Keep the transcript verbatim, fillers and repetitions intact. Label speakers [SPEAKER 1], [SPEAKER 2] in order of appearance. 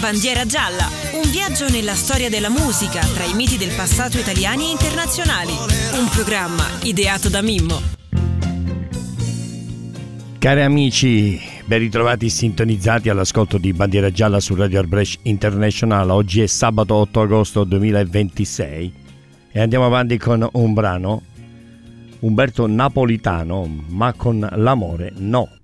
[SPEAKER 1] Bandiera Gialla, un viaggio nella storia della musica tra i miti del passato italiani e internazionali. Un programma ideato da Mimmo.
[SPEAKER 2] Cari amici, ben ritrovati sintonizzati all'ascolto di Bandiera Gialla su Radio Arbrecht International. Oggi è sabato otto agosto duemilaventisei e andiamo avanti con un brano, Umberto Napolitano, Ma con l'amore no.